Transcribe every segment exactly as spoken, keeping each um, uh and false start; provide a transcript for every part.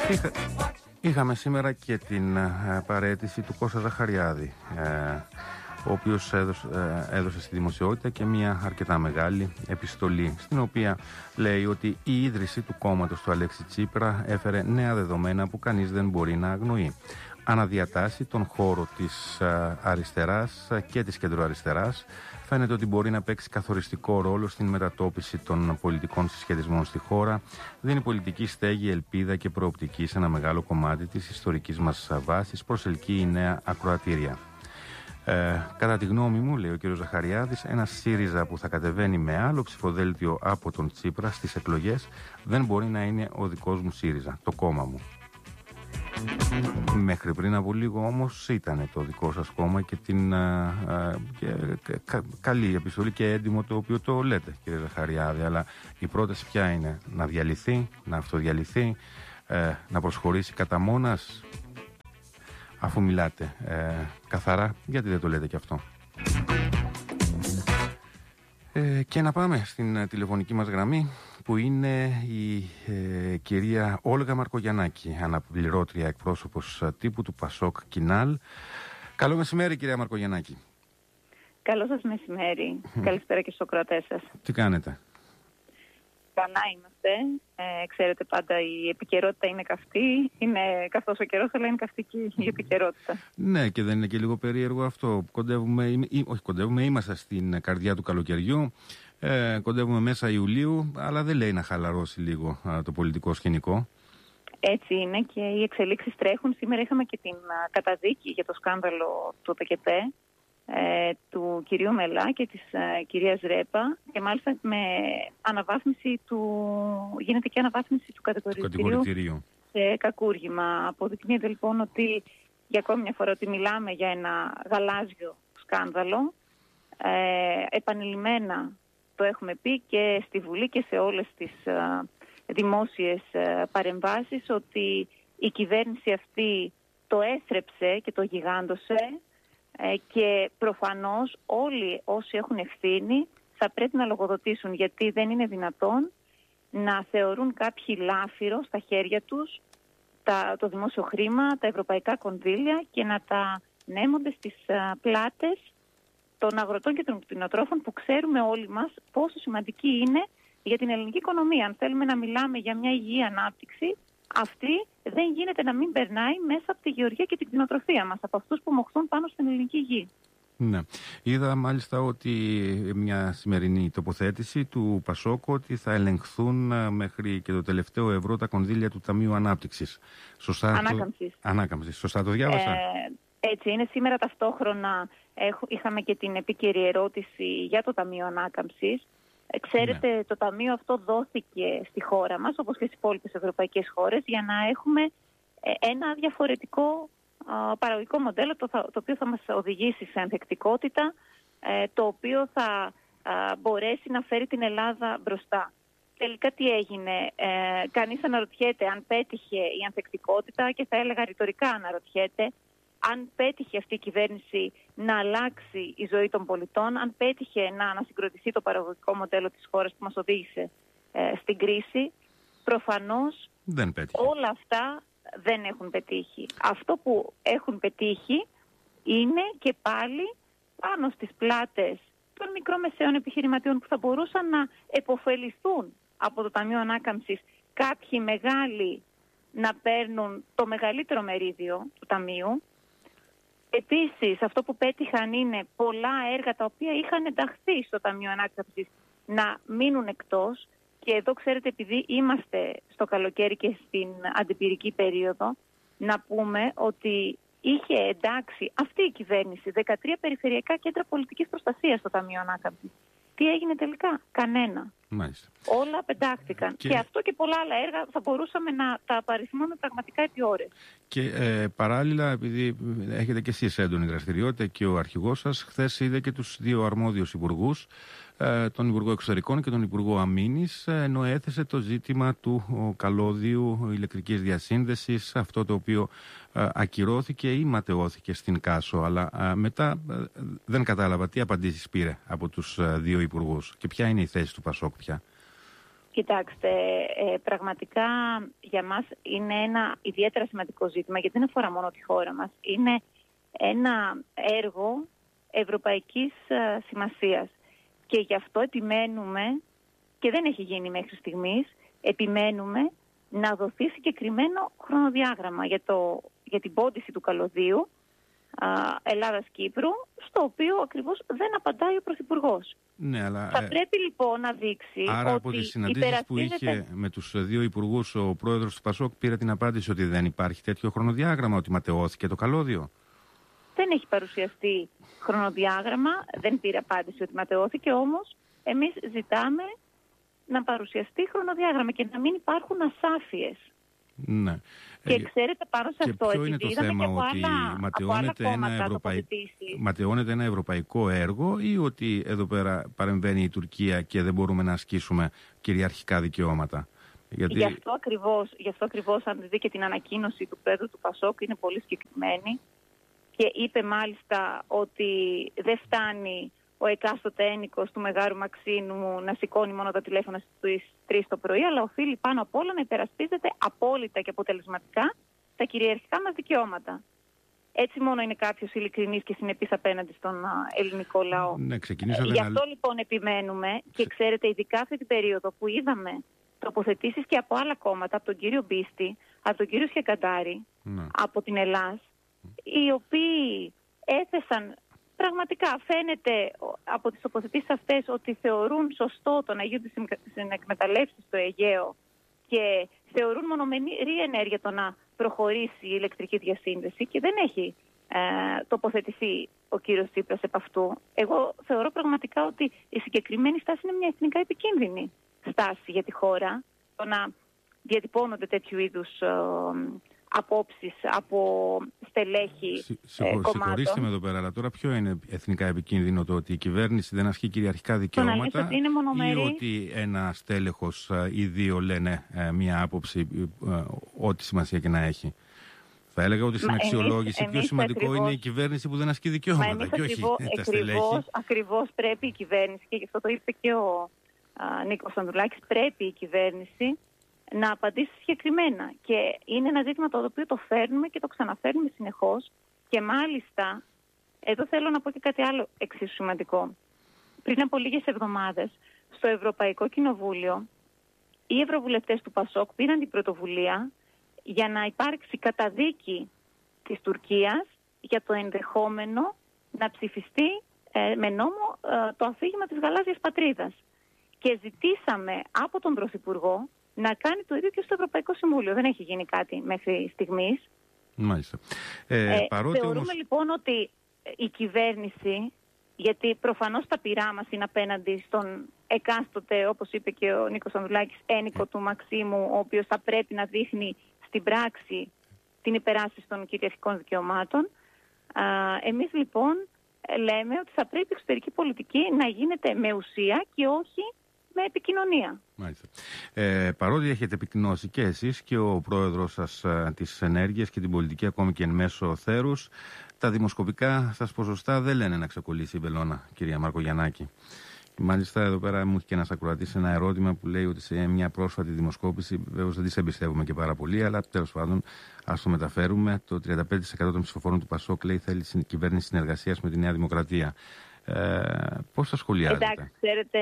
Είχα, είχαμε σήμερα και την ε, παραίτηση του Κώστα Ζαχαριάδη, ε, ο οποίος έδωσε, ε, έδωσε στη δημοσιότητα και μια αρκετά μεγάλη επιστολή, στην οποία λέει ότι η ίδρυση του κόμματος του Αλέξη Τσίπρα έφερε νέα δεδομένα που κανείς δεν μπορεί να αγνοεί. Αναδιατάσσει τον χώρο της ε, αριστεράς και της κεντροαριστεράς. Φαίνεται ότι μπορεί να παίξει καθοριστικό ρόλο στην μετατόπιση των πολιτικών συσχετισμών στη χώρα. Δίνει πολιτική στέγη, ελπίδα και προοπτική σε ένα μεγάλο κομμάτι της ιστορικής μας βάσης. Προσελκύει νέα ακροατήρια. Ε, κατά τη γνώμη μου, λέει ο κ. Ζαχαριάδης, ένα ΣΥΡΙΖΑ που θα κατεβαίνει με άλλο ψηφοδέλτιο από τον Τσίπρα στις εκλογές δεν μπορεί να είναι ο δικός μου ΣΥΡΙΖΑ, το κόμμα μου. Μέχρι πριν από λίγο όμως ήταν το δικό σας κόμμα και την α, α, και, κα, καλή επιστολή και έντιμο το οποίο το λέτε, κύριε Ζαχαριάδη, αλλά η πρόταση ποια είναι? Να διαλυθεί, να αυτοδιαλυθεί, ε, να προσχωρήσει κατά μόνας? Αφού μιλάτε ε, καθαρά, γιατί δεν το λέτε και αυτό? Ε, και να πάμε στην ε, τηλεφωνική μας γραμμή, που είναι η ε, κυρία Όλγα Μαρκογιαννάκη, αναπληρώτρια εκπρόσωπος τύπου του Πασόκ Κινάλ. Καλό μεσημέρι, κυρία Μαρκογιαννάκη. Καλό σας μεσημέρι. Καλησπέρα και στους ακροατές σας. Τι κάνετε? Καλά είμαστε. Ε, ξέρετε, πάντα η επικαιρότητα είναι καυτή. Είναι καυτός ο καιρός, αλλά είναι καυτική η επικαιρότητα. Ναι, και δεν είναι και λίγο περίεργο αυτό? Κοντεύουμε, ή, όχι κοντεύουμε, είμαστε στην καρδιά του καλοκαιριού. Ε, κοντεύουμε μέσα Ιουλίου, αλλά δεν λέει να χαλαρώσει λίγο α, το πολιτικό σκηνικό. Έτσι είναι και οι εξελίξεις τρέχουν. Σήμερα είχαμε και την α, καταδίκη για το σκάνδαλο του ΠΚΠ, ε, του κυρίου Μελά και της α, κυρίας Ρέπα, και μάλιστα με αναβάθμιση του, γίνεται και αναβάθμιση του κατηγορητηρίου σε κακούργημα. Αποδεικνύεται λοιπόν ότι για ακόμη μια φορά ότι μιλάμε για ένα γαλάζιο σκάνδαλο. Ε, επανειλημμένα το έχουμε πει και στη Βουλή και σε όλες τις α, δημόσιες α, παρεμβάσεις, ότι η κυβέρνηση αυτή το έστρεψε και το γιγάντωσε, ε, και προφανώς όλοι όσοι έχουν ευθύνη θα πρέπει να λογοδοτήσουν, γιατί δεν είναι δυνατόν να θεωρούν κάποιοι λάφυρο στα χέρια τους τα, το δημόσιο χρήμα, τα ευρωπαϊκά κονδύλια, και να τα νέμονται στις α, πλάτες των αγροτών και των κτηνοτρόφων, που ξέρουμε όλοι μας πόσο σημαντική είναι για την ελληνική οικονομία. Αν θέλουμε να μιλάμε για μια υγιή ανάπτυξη, αυτή δεν γίνεται να μην περνάει μέσα από τη γεωργία και την κτηνοτροφία μας, από αυτούς που μοχθούν πάνω στην ελληνική γη. Ναι. Είδα μάλιστα ότι μια σημερινή τοποθέτηση του Πασόκ ότι θα ελεγχθούν μέχρι και το τελευταίο ευρώ τα κονδύλια του Ταμείου Ανάπτυξης. Σωστά? Ανάκαμψης. Το... Ανάκαμψης. Σωστά το διάβασα? Ε, έτσι είναι. Σήμερα ταυτόχρονα είχαμε και την επίκαιρη ερώτηση για το Ταμείο Ανάκαμψης. Ξέρετε, ναι, το Ταμείο αυτό δόθηκε στη χώρα μας, όπως και στις υπόλοιπες ευρωπαϊκές χώρες, για να έχουμε ένα διαφορετικό α, παραγωγικό μοντέλο, το, το οποίο θα μας οδηγήσει σε ανθεκτικότητα, ε, το οποίο θα α, μπορέσει να φέρει την Ελλάδα μπροστά. Τελικά τι έγινε? Ε, κανείς αναρωτιέται αν πέτυχε η ανθεκτικότητα, και θα έλεγα ρητορικά αναρωτιέται αν πέτυχε αυτή η κυβέρνηση να αλλάξει η ζωή των πολιτών, αν πέτυχε να ανασυγκροτηθεί το παραγωγικό μοντέλο της χώρας που μας οδήγησε ε, στην κρίση. Προφανώς δεν πέτυχε. Όλα αυτά δεν έχουν πετύχει. Αυτό που έχουν πετύχει είναι και πάλι πάνω στις πλάτες των μικρομεσαίων επιχειρηματιών, που θα μπορούσαν να επωφεληθούν από το Ταμείο Ανάκαμψης, κάποιοι μεγάλοι να παίρνουν το μεγαλύτερο μερίδιο του Ταμείου. Επίσης, αυτό που πέτυχαν είναι πολλά έργα τα οποία είχαν ενταχθεί στο Ταμείο Ανάκαμψης να μείνουν εκτός. Και εδώ, ξέρετε, επειδή είμαστε στο καλοκαίρι και στην αντιπυρική περίοδο, να πούμε ότι είχε εντάξει αυτή η κυβέρνηση δεκατρία περιφερειακά κέντρα πολιτικής προστασίας στο Ταμείο Ανάκαμψης. Τι έγινε τελικά? Κανένα. Μάλιστα. Όλα πεντάχτηκαν. Και... και αυτό και πολλά άλλα έργα θα μπορούσαμε να τα απαριθμούμε πραγματικά επί ώρες. Και ε, παράλληλα, επειδή έχετε και εσείς έντονη δραστηριότητα και ο αρχηγός σας, χθες είδε και τους δύο αρμόδιους υπουργούς, ε, τον Υπουργό Εξωτερικών και τον Υπουργό Αμήνης, ε, ενώ έθεσε το ζήτημα του ο, καλώδιου ηλεκτρικής διασύνδεσης, αυτό το οποίο ε, ακυρώθηκε ή ματαιώθηκε στην Κάσο. Αλλά ε, μετά ε, δεν κατάλαβα τι απαντήσεις πήρε από τους ε, δύο υπουργούς και ποια είναι η θέση του Πασόκ πια. Κοιτάξτε, ε, πραγματικά για μας είναι ένα ιδιαίτερα σημαντικό ζήτημα, γιατί δεν αφορά μόνο τη χώρα μας. Είναι ένα έργο ευρωπαϊκής ε, σημασίας και γι' αυτό επιμένουμε, και δεν έχει γίνει μέχρι στιγμής, επιμένουμε να δοθεί συγκεκριμένο χρονοδιάγραμμα για, το, για την πόντιση του καλωδίου Ελλάδας-Κύπρου, στο οποίο ακριβώς δεν απαντάει ο Πρωθυπουργός. Ναι, αλλά, θα πρέπει λοιπόν να δείξει άρα ότι από τις συναντήσεις που είχε με τους δύο υπουργούς ο πρόεδρος του ΠΑΣΟΚ πήρε την απάντηση ότι δεν υπάρχει τέτοιο χρονοδιάγραμμα, ότι ματαιώθηκε το καλώδιο. Δεν έχει παρουσιαστεί χρονοδιάγραμμα, δεν πήρε απάντηση ότι ματαιώθηκε, όμως εμείς ζητάμε να παρουσιαστεί χρονοδιάγραμμα και να μην υπάρχουν ασάφειες. Ναι. Και ε, ξέρετε πάνω σε και αυτό, ποιο είναι το θέμα, ότι άλλα, ματαιώνεται, ένα ευρωπαϊ... ματαιώνεται ένα ευρωπαϊκό έργο ή ότι εδώ πέρα παρεμβαίνει η Τουρκία και δεν μπορούμε να ασκήσουμε κυριαρχικά δικαιώματα? Γιατί... Γι' αυτό ακριβώς, γι' αυτό ακριβώς, αν δει και την ανακοίνωση του πρόεδρου του ΠΑΣΟΚ, είναι πολύ συγκεκριμένη και είπε μάλιστα ότι δεν φτάνει ο εκάστοτε ένικος του Μεγάρου Μαξίνου να σηκώνει μόνο τα τηλέφωνα στις τρεις το πρωί, αλλά οφείλει πάνω απ' όλα να υπερασπίζεται απόλυτα και αποτελεσματικά τα κυριαρχικά μας δικαιώματα. Έτσι μόνο είναι κάποιος ειλικρινής και συνεπής απέναντι στον ελληνικό λαό. Ναι, ξεκινήσω Γι' αυτό λοιπόν επιμένουμε, και ξέρετε, ειδικά αυτή την περίοδο που είδαμε τοποθετήσεις και από άλλα κόμματα, από τον κύριο Μπίστη, από τον κύριο Σχεκαντάρη, ναι. από την Ελλάς, οι οποίοι έθεσαν. Πραγματικά φαίνεται από τις τοποθετήσεις αυτές ότι θεωρούν σωστό το να γίνονται συνεκμεταλλεύσεις στο Αιγαίο και θεωρούν μονομερή ενέργεια το να προχωρήσει η ηλεκτρική διασύνδεση, και δεν έχει ε, τοποθετηθεί ο κύριος Τσίπρας επ' αυτού. Εγώ θεωρώ πραγματικά ότι η συγκεκριμένη στάση είναι μια εθνικά επικίνδυνη στάση για τη χώρα, το να διατυπώνονται τέτοιου είδους ε, απόψεις από στελέχη Συ, ε, κομμάτων. Συγχωρήστε με εδώ πέρα, αλλά τώρα ποιο είναι εθνικά επικίνδυνο? Το ότι η κυβέρνηση δεν ασκεί κυριαρχικά δικαιώματα ότι είναι μονομερή, ή ότι ένα στέλεχος ή δύο λένε ε, μία άποψη, ε, ό,τι σημασία και να έχει? Θα έλεγα ότι στην Μα αξιολόγηση εμείς, πιο σημαντικό ακριβώς, είναι η κυβέρνηση που δεν ασκεί δικαιώματα και όχι τα στελέχη. Ακριβώς πρέπει η κυβέρνηση, και γι' αυτό το είπε και ο α, Νίκος Ανδρουλάκης, πρέπει η κυβέρνηση να απαντήσει συγκεκριμένα. Και είναι ένα ζήτημα το οποίο το φέρνουμε και το ξαναφέρνουμε συνεχώς. Και μάλιστα, εδώ θέλω να πω και κάτι άλλο εξίσου σημαντικό. Πριν από λίγες εβδομάδες, στο Ευρωπαϊκό Κοινοβούλιο, οι ευρωβουλευτές του ΠΑΣΟΚ πήραν την πρωτοβουλία για να υπάρξει καταδίκη της Τουρκίας για το ενδεχόμενο να ψηφιστεί ε, με νόμο ε, το αφήγημα της γαλάζιας πατρίδας. Και ζητήσαμε από τον Πρωθυπουργό να κάνει το ίδιο και στο Ευρωπαϊκό Συμβούλιο. Δεν έχει γίνει κάτι μέχρι στιγμής. Μάλιστα. Ε, ε, παρότι θεωρούμε όμως... λοιπόν ότι η κυβέρνηση, γιατί προφανώς τα πειρά μας είναι απέναντι στον εκάστοτε, όπως είπε και ο Νίκος Ανδρουλάκης, ένικο του Μαξίμου, ο οποίος θα πρέπει να δείχνει στην πράξη την υπεράσπιση των κυριαρχικών δικαιωμάτων. Α, εμείς λοιπόν λέμε ότι θα πρέπει η εξωτερική πολιτική να γίνεται με ουσία και όχι με επικοινωνία. Μάλιστα. Ε, παρότι έχετε επικοινώσει και εσείς και ο πρόεδρος σας ε, της ενέργειας και την πολιτική, ακόμη και εν μέσω θέρους, τα δημοσκοπικά σας ποσοστά δεν λένε να ξεκολλήσει η μπελόνα, κυρία Μαρκογιαννάκη. Μάλιστα, εδώ πέρα μου έχει και ένας ακροατής ένα ερώτημα που λέει ότι σε μια πρόσφατη δημοσκόπηση, βέβαια δεν τις εμπιστεύουμε και πάρα πολύ, αλλά τέλος πάντων ας το μεταφέρουμε. Το τριάντα πέντε τοις εκατό των ψηφοφόρων του ΠΑΣΟΚ λέει θέλει κυβέρνηση συνεργασίας με τη Νέα Δημοκρατία. Ε, πώς θα σχολιάζετε? Εντάξει, ξέρετε,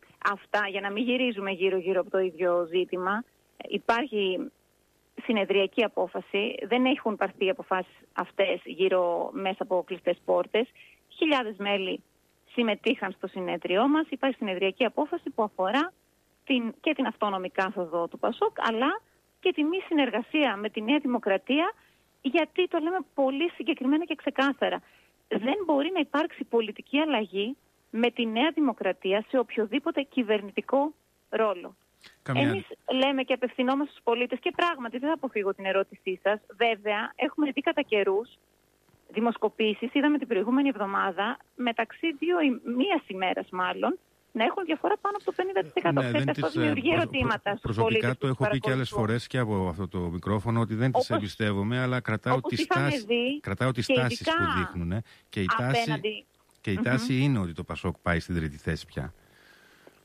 αυτά για να μην γυρίζουμε γύρω-γύρω από το ίδιο ζήτημα, υπάρχει συνεδριακή απόφαση, δεν έχουν πάρθει οι αποφάσεις αυτές γύρω μέσα από κλειστές πόρτες. Χιλιάδες μέλη συμμετείχαν στο συνέδριό μας. Υπάρχει συνεδριακή απόφαση που αφορά την, και την αυτόνομη κάθοδο του ΠΑΣΟΚ, αλλά και τη μη συνεργασία με τη Νέα Δημοκρατία, γιατί το λέμε πολύ συγκεκριμένα και ξεκάθαρα. Δεν μπορεί να υπάρξει πολιτική αλλαγή με τη Νέα Δημοκρατία σε οποιοδήποτε κυβερνητικό ρόλο. Καμία... Εμείς λέμε και απευθυνόμαστε στους πολίτες, και πράγματι δεν θα αποφύγω την ερώτησή σας. Βέβαια, έχουμε δει κατά καιρούς δημοσκοπήσεις, είδαμε την προηγούμενη εβδομάδα, μεταξύ δύο ή μίας ημέρας μάλλον, να έχουν διαφορά πάνω από το πενήντα τοις εκατό. Ναι, αυτό τις, δημιουργεί προ, ερωτήματα στους προσωπικά πολίτες. Το έχω πει και άλλες φορές και από αυτό το μικρόφωνο ότι δεν τις εμπιστεύομαι, αλλά κρατάω τις στάσεις, κρατάω τις τάσεις που δείχνουν. Ε, και η τάση, και η τάση mm-hmm. είναι ότι το ΠΑΣΟΚ πάει στην τρίτη θέση πια.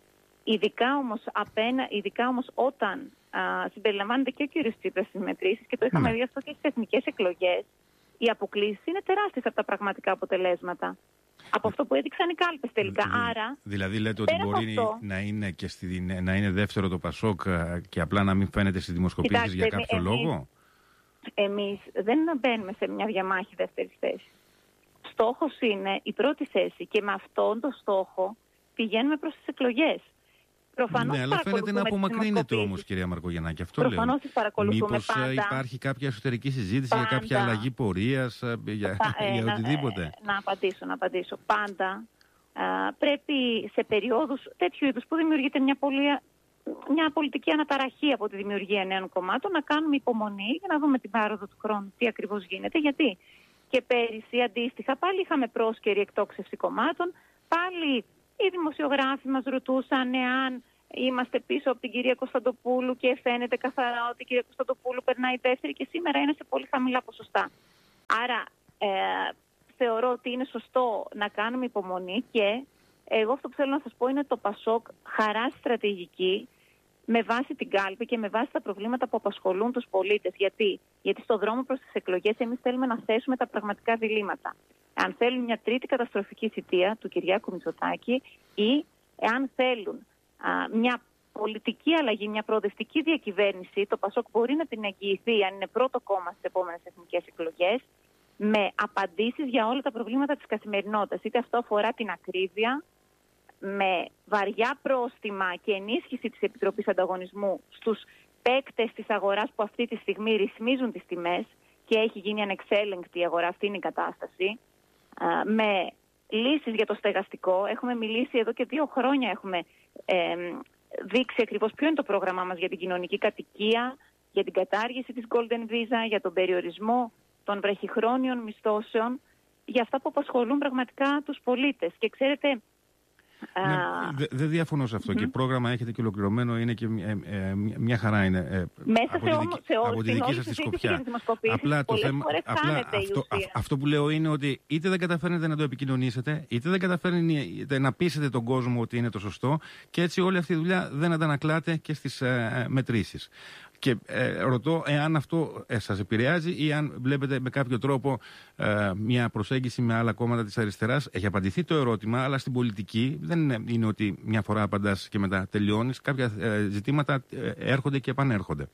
Ειδικά όμως, απένα, ειδικά όμως όταν α, συμπεριλαμβάνεται και ο κύριος Τσίπρας στις μετρήσεις, και το είχαμε ναι. δει αυτό και στις εθνικές εκλογές, οι αποκλίσεις είναι τεράστιες από τα πραγματικά αποτελέσματα. Από αυτό που έδειξαν οι κάλπες τελικά. Δη, Άρα, δηλαδή λέτε ότι μπορεί αυτό, να, είναι και στη, να είναι δεύτερο το Πασόκ και απλά να μην φαίνεται στις δημοσκοπήσεις για κάποιο εμείς, λόγο. Εμείς δεν μπαίνουμε σε μια διαμάχη δεύτερης θέσης. Στόχος είναι η πρώτη θέση και με αυτόν τον στόχο πηγαίνουμε προς τις εκλογές. Προφανώς ναι, αλλά φαίνεται να απομακρύνεται όμως, κυρία Μαρκογιαννάκη. Αυτό Προφανώς τις παρακολουθούμε. Μήπως πάντα. Υπάρχει κάποια εσωτερική συζήτηση πάντα. για κάποια αλλαγή πορείας, για, Πα, ε, για οτιδήποτε. Να, ε, να απαντήσω, να απαντήσω. Πάντα α, πρέπει σε περιόδους τέτοιου είδους που δημιουργείται μια, πολύ, μια πολιτική αναταραχή από τη δημιουργία νέων κομμάτων, να κάνουμε υπομονή για να δούμε την πάροδο του χρόνου τι ακριβώς γίνεται. Γιατί και πέρυσι αντίστοιχα πάλι είχαμε πρόσκαιρη εκτόξευση κομμάτων, πάλι οι δημοσιογράφοι μας ρωτούσαν εάν είμαστε πίσω από την κυρία Κωνσταντοπούλου και φαίνεται καθαρά ότι η κυρία Κωνσταντοπούλου περνάει δεύτερη, και σήμερα είναι σε πολύ χαμηλά ποσοστά. Άρα ε, θεωρώ ότι είναι σωστό να κάνουμε υπομονή, και εγώ αυτό που θέλω να σας πω είναι ότι το Πασόκ χαράσει στρατηγική με βάση την κάλπη και με βάση τα προβλήματα που απασχολούν τους πολίτες. Γιατί, Γιατί στο δρόμο προς τις εκλογές εμείς θέλουμε να θέσουμε τα πραγματικά διλήμματα. Αν θέλουν μια τρίτη καταστροφική θητεία του Κυριάκου Μητσοτάκη, ή εάν θέλουν α, μια πολιτική αλλαγή, μια προοδευτική διακυβέρνηση, το Πασόκ μπορεί να την εγγυηθεί αν είναι πρώτο κόμμα στις επόμενες εθνικές εκλογές, με απαντήσεις για όλα τα προβλήματα της καθημερινότητας. Είτε αυτό αφορά την ακρίβεια, με βαριά πρόστιμα και ενίσχυση της Επιτροπής Ανταγωνισμού στους παίκτες της αγοράς που αυτή τη στιγμή ρυθμίζουν τις τιμές, και έχει γίνει ανεξέλεγκτη η αγορά, αυτή είναι η κατάσταση, με λύσεις για το στεγαστικό. Έχουμε μιλήσει εδώ και δύο χρόνια, έχουμε ε, δείξει ακριβώς ποιο είναι το πρόγραμμά μας για την κοινωνική κατοικία, για την κατάργηση της Golden Visa, για τον περιορισμό των βραχυχρόνιων μισθώσεων, για αυτά που απασχολούν πραγματικά τους πολίτες. Και ξέρετε... Ναι, δεν δε διαφωνώ σε αυτό. Mm. Και πρόγραμμα έχετε και ολοκληρωμένο, είναι και ε, ε, μια χαρά είναι. Ε, Μέσα από, σε, τη δική, σε από τη δική σας τη σκοπιά. Απλά, το θέμα, απλά αυτό, α, αυτό που λέω είναι ότι είτε δεν καταφέρνετε να το επικοινωνήσετε, είτε δεν καταφέρνετε να πείσετε τον κόσμο ότι είναι το σωστό, και έτσι όλη αυτή η δουλειά δεν αντανακλάται και στις ε, μετρήσεις. Και ε, ρωτώ εάν αυτό ε, σας επηρεάζει, ή αν βλέπετε με κάποιο τρόπο ε, μια προσέγγιση με άλλα κόμματα της αριστεράς. Έχει απαντηθεί το ερώτημα, αλλά στην πολιτική δεν είναι, είναι ότι μια φορά απαντάς και μετά τελειώνεις. Κάποια ε, ζητήματα ε, έρχονται και επανέρχονται.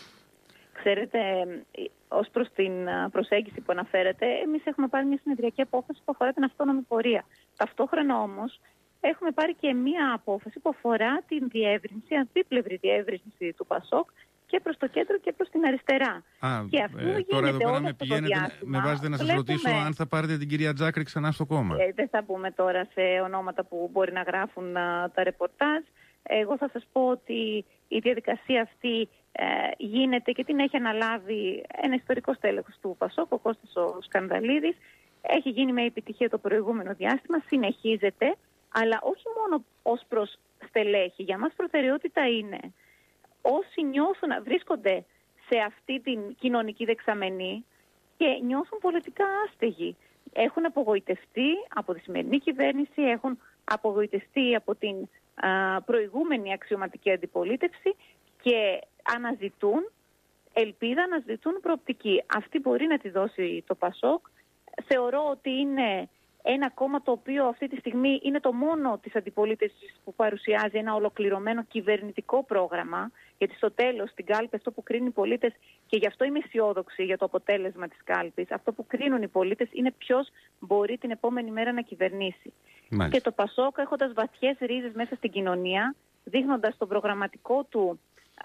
Ξέρετε, ως προς την προσέγγιση που αναφέρετε, εμείς έχουμε πάρει μια συνεδριακή απόφαση που αφορά την αυτόνομη πορεία. Ταυτόχρονα όμως έχουμε πάρει και μια απόφαση που αφορά την διεύρυνση, αντίπλευρη διεύρυνση του Πασόκ, και προς το κέντρο και προς την αριστερά. Α, και αυτό ε, τώρα εδώ πέρα με πηγαίνετε, με βάζετε να σας βλέπουμε... ρωτήσω αν θα πάρετε την κυρία Τζάκρη ξανά στο κόμμα. Ε, δεν θα μπούμε τώρα σε ονόματα που μπορεί να γράφουν α, τα ρεπορτάζ. Εγώ θα σας πω ότι η διαδικασία αυτή ε, γίνεται και την έχει αναλάβει ένα ιστορικό στέλεχος του Πασόκ, ο Κώστας ο Σκανδαλίδης. Έχει γίνει με επιτυχία το προηγούμενο διάστημα, συνεχίζεται, αλλά όχι μόνο ως προς στελέχη. Για μας προτεραιότητα είναι όσοι νιώθουν, βρίσκονται σε αυτή την κοινωνική δεξαμενή και νιώθουν πολιτικά άστεγοι. Έχουν απογοητευτεί από τη σημερινή κυβέρνηση, έχουν απογοητευτεί από την α, προηγούμενη αξιωματική αντιπολίτευση και αναζητούν ελπίδα, αναζητούν προοπτική. Αυτή μπορεί να τη δώσει το Πασόκ. Θεωρώ ότι είναι ένα κόμμα το οποίο αυτή τη στιγμή είναι το μόνο της αντιπολίτευσης που παρουσιάζει ένα ολοκληρωμένο κυβερνητικό πρόγραμμα, γιατί στο τέλος στην κάλπη αυτό που κρίνουν οι πολίτες, και γι' αυτό είμαι αισιόδοξη για το αποτέλεσμα της κάλπης, αυτό που κρίνουν οι πολίτες είναι ποιος μπορεί την επόμενη μέρα να κυβερνήσει. Μάλιστα. Και το Πασόκ, έχοντας βαθιές ρίζες μέσα στην κοινωνία, δείχνοντας τον προγραμματικό του, α,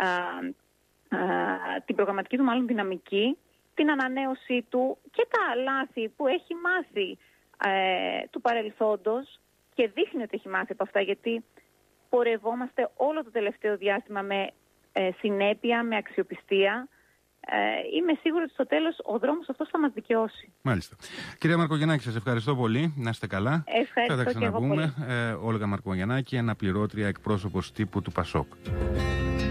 α, την προγραμματική του μάλλον δυναμική, την ανανέωσή του και τα λάθη που έχει μάθει Ε, του παρελθόντος, και δείχνει ότι έχει μάθει από αυτά, γιατί πορευόμαστε όλο το τελευταίο διάστημα με ε, συνέπεια, με αξιοπιστία. Ε, είμαι σίγουρη ότι στο τέλος ο δρόμος αυτός θα μας δικαιώσει. Μάλιστα. Κυρία Μαρκογιαννάκη, σας ευχαριστώ πολύ. Να είστε καλά. Ευχαριστώ. Θα τα ξαναπούμε. Ε, Όλγα Μαρκογιαννάκη, αναπληρώτρια εκπρόσωπος τύπου του Πασόκ.